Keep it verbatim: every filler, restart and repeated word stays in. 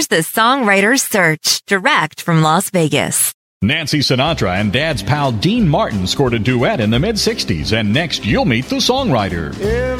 Here's the Songwriter's Search, direct from Las Vegas. Nancy Sinatra and Dad's pal Dean Martin scored a duet in the mid-sixties, and next you'll meet the songwriter.